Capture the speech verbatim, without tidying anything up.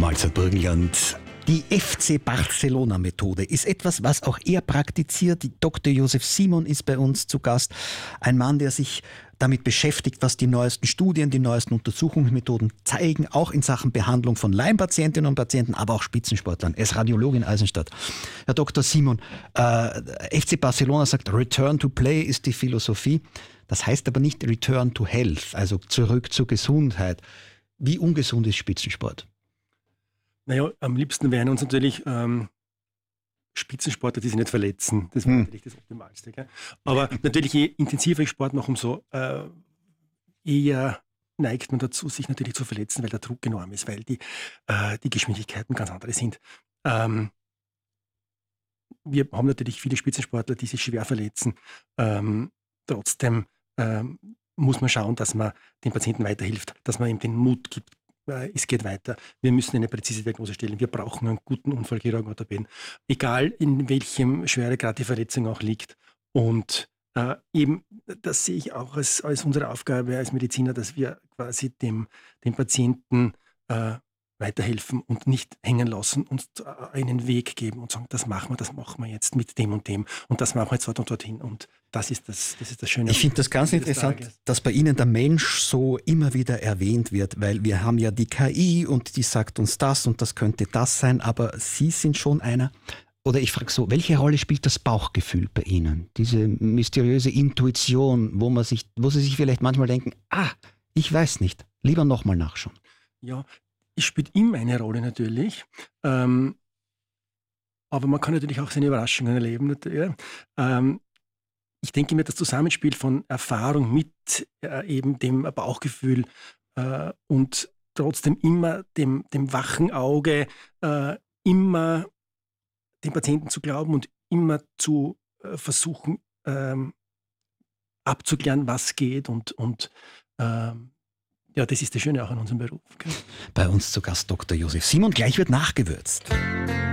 Mahlzeit Burgenland. Die F C Barcelona-Methode ist etwas, was auch er praktiziert. Doktor Josef Simon ist bei uns zu Gast. Ein Mann, der sich damit beschäftigt, was die neuesten Studien, die neuesten Untersuchungsmethoden zeigen, auch in Sachen Behandlung von Laienpatientinnen und Patienten, aber auch Spitzensportlern. Er ist Radiologe in Eisenstadt. Herr Doktor Simon, äh, F C Barcelona sagt, Return to Play ist die Philosophie. Das heißt aber nicht Return to Health, also zurück zur Gesundheit. Wie ungesund ist Spitzensport? Naja, am liebsten wären uns natürlich ähm, Spitzensportler, die sich nicht verletzen. Das wäre hm. natürlich das Optimalste. Gell? Aber natürlich, je intensiver ich Sport mache, umso äh, eher neigt man dazu, sich natürlich zu verletzen, weil der Druck enorm ist, weil die, äh, die Geschwindigkeiten ganz andere sind. Ähm, wir haben natürlich viele Spitzensportler, die sich schwer verletzen. Ähm, trotzdem ähm, muss man schauen, dass man den Patienten weiterhilft, dass man ihm den Mut gibt. Es geht weiter. Wir müssen eine präzise Diagnose stellen. Wir brauchen einen guten Unfallchirurgen, Orthopäden. Egal, in welchem Schweregrad die Verletzung auch liegt. Und äh, eben, das sehe ich auch als, als unsere Aufgabe als Mediziner, dass wir quasi dem, dem Patienten äh, weiterhelfen und nicht hängen lassen, uns einen Weg geben und sagen, das machen wir, das machen wir jetzt mit dem und dem und das machen wir jetzt dort und dorthin. Und das ist das, das, ist das Schöne. Ich finde das ganz interessant, dass bei Ihnen der Mensch so immer wieder erwähnt wird, weil wir haben ja die K I und die sagt uns das und das könnte das sein, aber Sie sind schon einer, oder ich frage so, welche Rolle spielt das Bauchgefühl bei Ihnen? Diese mysteriöse Intuition, wo man sich, wo Sie sich vielleicht manchmal denken, ah, ich weiß nicht, lieber nochmal nachschauen. Ja, es spielt immer eine Rolle natürlich, ähm, aber man kann natürlich auch seine Überraschungen erleben. Ähm, ich denke mir, das Zusammenspiel von Erfahrung mit äh, eben dem Bauchgefühl äh, und trotzdem immer dem, dem wachen Auge, äh, immer dem Patienten zu glauben und immer zu äh, versuchen ähm, abzuklären, was geht und, und ähm, ja, das ist das Schöne auch an unserem Beruf. Gell? Bei uns zu Gast Doktor Josef Simon. Gleich wird nachgewürzt.